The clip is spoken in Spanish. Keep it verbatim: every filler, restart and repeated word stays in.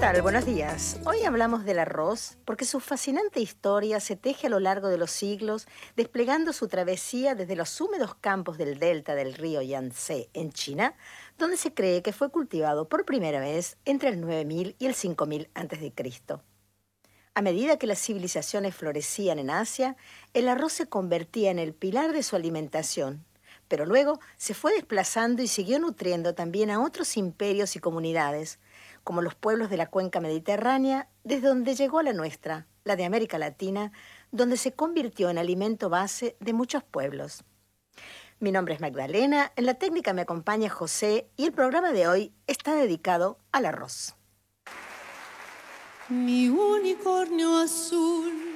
tal? Buenos días. Hoy hablamos del arroz porque su fascinante historia se teje a lo largo de los siglos, desplegando su travesía desde los húmedos campos del delta del río Yangtze en China, donde se cree que fue cultivado por primera vez entre el nueve mil y el cinco mil antes de Cristo. A medida que las civilizaciones florecían en Asia, el arroz se convertía en el pilar de su alimentación, pero luego se fue desplazando y siguió nutriendo también a otros imperios y comunidades, como los pueblos de la cuenca mediterránea, desde donde llegó a la nuestra, la de América Latina, donde se convirtió en alimento base de muchos pueblos. Mi nombre es Magdalena, en la técnica me acompaña José y el programa de hoy está dedicado al arroz. Mi unicornio azul